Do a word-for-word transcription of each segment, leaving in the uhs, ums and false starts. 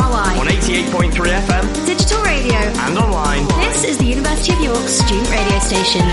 R Y. On eighty-eight point three F M. Digital radio. And online. This is the University of York student radio station.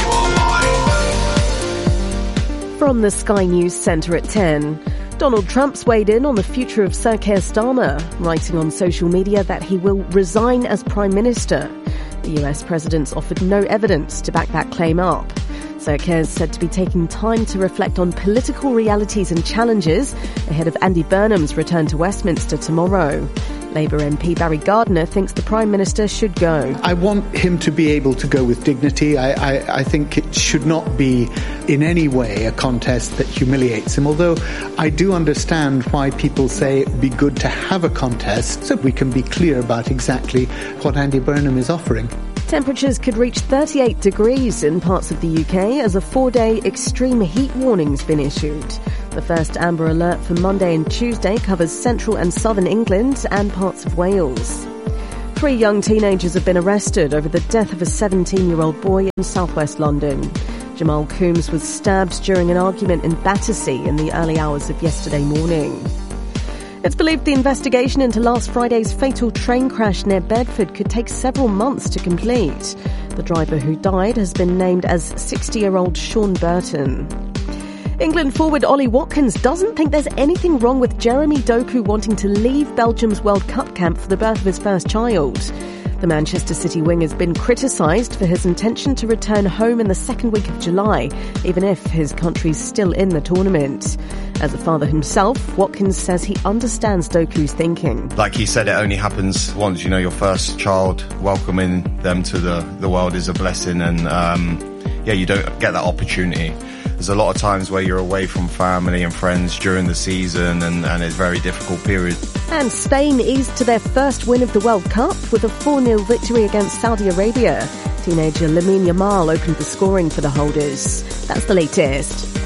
From the Sky News Centre at ten. Donald Trump's weighed in on the future of Sir Keir Starmer, writing on social media that he will resign as Prime Minister. The U S president's offered no evidence to back that claim up. Sir Keir is said to be taking time to reflect on political realities and challenges ahead of Andy Burnham's return to Westminster tomorrow. Labour M P Barry Gardiner thinks the Prime Minister should go. I want him to be able to go with dignity. I, I, I think it should not be in any way a contest that humiliates him, although I do understand why people say it would be good to have a contest so we can be clear about exactly what Andy Burnham is offering. Temperatures could reach thirty-eight degrees in parts of the U K as a four-day extreme heat warning's been issued. The first amber alert for Monday and Tuesday covers central and southern England and parts of Wales. Three young teenagers have been arrested over the death of a seventeen-year-old boy in southwest London. Jamal Coombs was stabbed during an argument in Battersea in the early hours of yesterday morning. It's believed the investigation into last Friday's fatal train crash near Bedford could take several months to complete. The driver who died has been named as sixty-year-old Sean Burton. England forward Ollie Watkins doesn't think there's anything wrong with Jeremy Doku wanting to leave Belgium's World Cup camp for the birth of his first child. The Manchester City wing has been criticised for his intention to return home in the second week of July, even if his country's still in the tournament. As a father himself, Watkins says he understands Doku's thinking. Like he said, it only happens once. You know, your first child, welcoming them to the, the world is a blessing, and um, yeah, you don't get that opportunity. There's a lot of times where you're away from family and friends during the season, and, and it's a very difficult period. And Spain eased to their first win of the World Cup with a four nil victory against Saudi Arabia. Teenager Lamine Yamal opened the scoring for the holders. That's the latest.